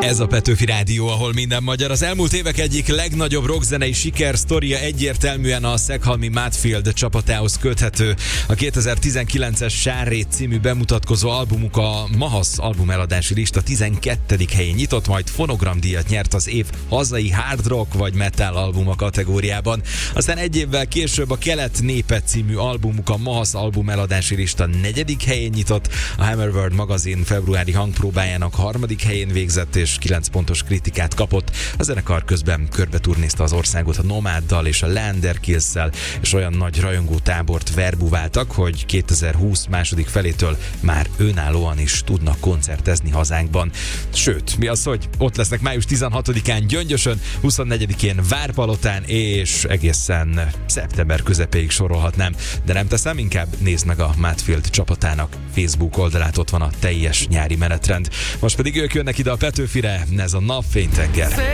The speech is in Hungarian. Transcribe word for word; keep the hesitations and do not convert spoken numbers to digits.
Ez a Petőfi Rádió, ahol minden magyar. Az elmúlt évek egyik legnagyobb rockzenei sikersztoria egyértelműen a Szeghalmi Mudfield csapatához köthető. A kétezer-tizenkilences Sárrét című bemutatkozó albumuk a Mahasz albumeladási lista tizenkettedik helyén nyitott, majd fonogramdíjat nyert az év hazai hard rock vagy metal albuma kategóriában. Aztán egy évvel később a Kelet népe című albumuk a Mahasz albumeladási lista negyedik helyén nyitott, a Hammerworld magazin februári hangpróbájának harmadik helyén végzett és kilenc pontos kritikát kapott. A zenekar közben körbeturnézta az országot a Nomáddal és a Landerkills-szel, és olyan nagy rajongó tábort verbuváltak, hogy kétezer-húsz második felétől már önállóan is tudnak koncertezni hazánkban. Sőt, mi az, hogy ott lesznek május tizenhatodikán Gyöngyösön, huszonnegyedikén Várpalotán, és egészen szeptember közepéig sorolhatnám. De nem teszem, inkább nézd meg a Mudfield csapatának Facebook oldalát, ott van a teljes nyári menetrend. Most pedig ők jönnek ide a Petőfire, ez a Napfénytenger.